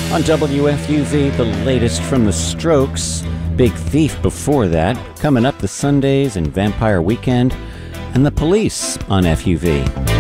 On WFUV, the latest from the Strokes. Big Thief before that. Coming up, the Sundays and Vampire Weekend. And the Police on FUV.